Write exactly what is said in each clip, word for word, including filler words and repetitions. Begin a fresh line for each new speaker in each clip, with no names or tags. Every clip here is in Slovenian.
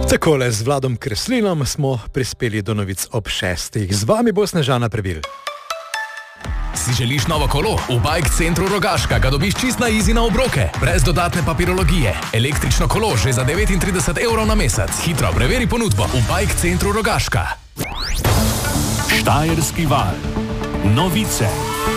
Takole z Vladom Kreslinom smo prispeli do novic ob šestih. Z vami bo Snežana Prebil.
Si želiš novo kolo? V Bike Centru Rogaška ga dobiš čist na izi na obroke, brez dodatne papirologije. Električno kolo že za devetintrideset evrov na mesec. Hitro preveri ponudbo v Bike Centru Rogaška.
Štajerski val. Novice.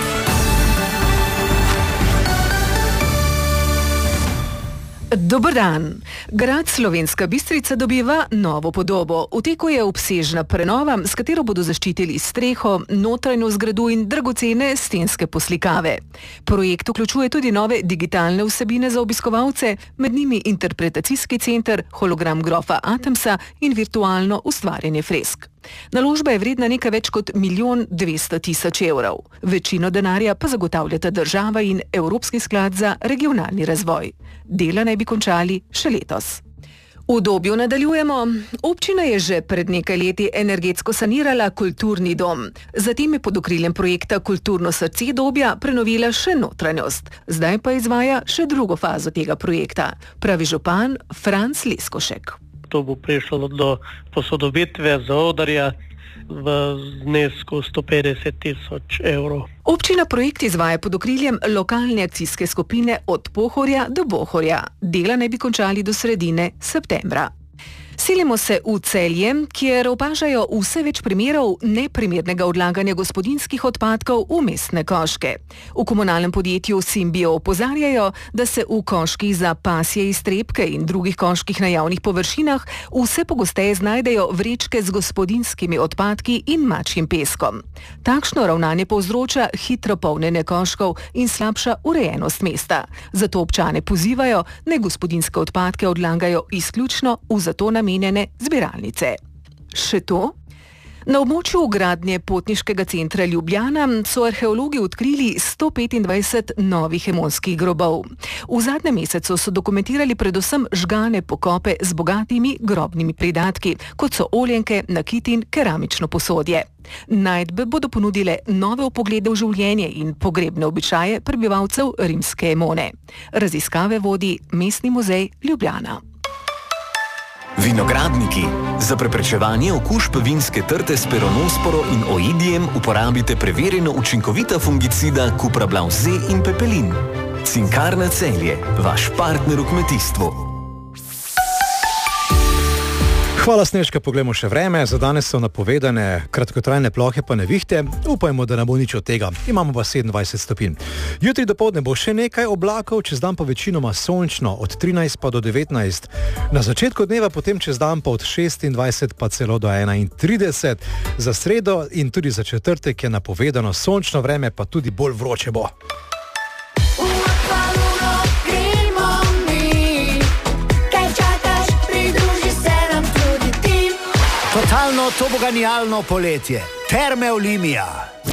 Dober dan. Grad Slovenska Bistrica dobiva novo podobo. V teku je obsežna prenova, s katero bodo zaščitili streho, notranjo zgradu in dragocene stenske poslikave. Projekt vključuje tudi nove digitalne vsebine za obiskovalce, med njimi interpretacijski center, hologram grofa Atomsa in virtualno ustvarjanje fresk. Naložba je vredna nekaj več kot milijon dvesto tisoč evrov. Večino denarja pa zagotavljata država in Evropski sklad za regionalni razvoj. Dela naj bi končali še letos. V Dobju nadaljujemo. Občina je že pred nekaj leti energetsko sanirala kulturni dom. Zatem je pod okriljem projekta Kulturno srce Dobja prenovila še notranjost. Zdaj pa izvaja še drugo fazo tega projekta, pravi župan Franc Leskošek.
To bo prišlo do posodobitve zaodrja v znesku sto petdeset tisoč evrov.
Občina projekt izvaja pod okriljem lokalne akcijske skupine Od Pohorja do Bohorja. Dela naj bi končali do sredine septembra. Selimo se v Celje, kjer opažajo vse več primerov neprimernega odlaganja gospodinjskih odpadkov v mestne koške. V komunalnem podjetju Simbio opozarjajo, da se v koških za pasje iztrebke in drugih koških na javnih površinah vse pogosteje znajdejo vrečke z gospodinjskimi odpadki in mačjim peskom. Takšno ravnanje povzroča hitro polnjenje koškov in slabša urejenost mesta. Zato občane pozivajo, naj gospodinjske odpadke odlagajo izključno v zato namenjene zbiralnice. Še to? Na območju gradnje potniškega centra Ljubljana so arheologi odkrili sto petindvajset novih emonskih grobov. V zadnjem mesecu so dokumentirali predvsem žgane pokope z bogatimi grobnimi pridatki, kot so oljenke, nakit in keramično posodje. Najdbe bodo ponudile nove vpoglede v življenje in pogrebne običaje prebivalcev rimske Emone. Raziskave vodi Mestni muzej Ljubljana.
Vinogradniki. Za preprečevanje okužb vinske trte s peronosporo in oidijem uporabite preverjeno učinkovita fungicida Cuprablav Z in Pepelin. Cinkarna Celje, vaš partner v kmetijstvu.
Hvala, Snežka, poglejmo še vreme. Za danes so napovedane kratkotrajne plohe pa nevihte. Upajmo, da ne bo nič od tega. Imamo pa sedemindvajset stopinj. Jutri dopoldne bo še nekaj oblakov, čez dan pa večinoma sončno, od trinajst pa do devetnajst. Na začetku dneva, potem čez dan pa od šestindvajset pa celo do enaintrideset. Za sredo in tudi za četrtek je napovedano sončno vreme, pa tudi bolj vroče bo.
Totalno toboganijalno poletje. Terme Olimia.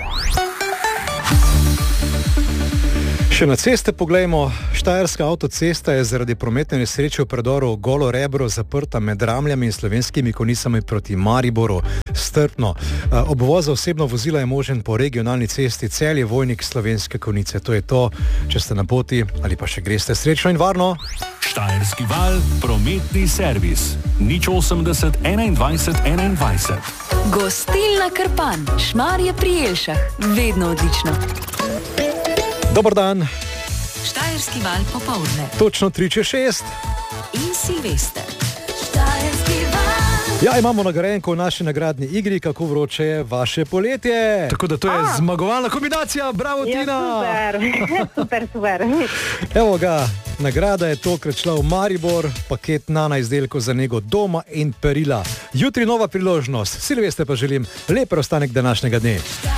Še na ceste poglejmo. Štajerska avtocesta je zaradi prometne nesreče v predoru Golo Rebro zaprta med Ramljami in Slovenskimi Konjicami proti Mariboru. Strpno. Obvoz za osebno vozila je možen po regionalni cesti Celje Vojnik Slovenske Konjice. To je to, če ste na poti ali pa še greste srečno in varno.
Štajerski val, prometni servis. nič osemdeset enaindvajset enaindvajset.
Gostilna Krpan, Šmarje pri Jelšah. Vedno odlično.
Dobar dan.
Štajerski val popoldne.
Točno tri čez šest.
In Silvester. Štajerski val.
Ja, imamo nagrajenko v naši nagradni igri, kako vroče je vaše poletje. Tako da to je A. zmagovalna kombinacija. Bravo, ja, Tina.
Super, super, super.
Evo ga, nagrada je tokrat šla v Maribor, paket Nana izdelkov za nego doma in perila. Jutri nova priložnost. Silvestre pa želim lep preostanek današnjega dne.